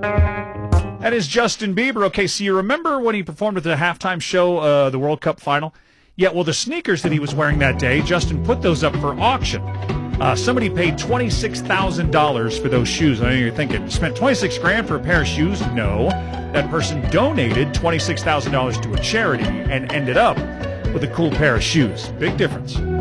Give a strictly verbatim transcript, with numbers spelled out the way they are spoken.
That is Justin Bieber. Okay, so you remember when he performed at the halftime show, uh, the World Cup final? Yeah, well, the sneakers that he was wearing that day, Justin put those up for auction. Uh, somebody paid twenty-six thousand dollars for those shoes. I know you're thinking, spent twenty-six grand for a pair of shoes? No. That person donated twenty-six thousand dollars to a charity and ended up with a cool pair of shoes. Big difference.